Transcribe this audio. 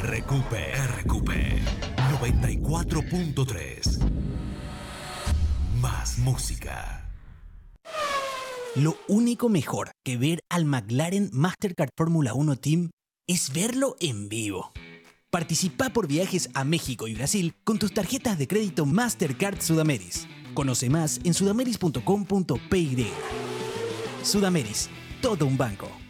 RQP 94.3. Más música. Lo único mejor que ver al McLaren Mastercard Fórmula 1 Team es verlo en vivo. Participa por viajes a México y Brasil con tus tarjetas de crédito Mastercard Sudameris. Conoce más en sudameris.com.py. Sudameris, todo un banco.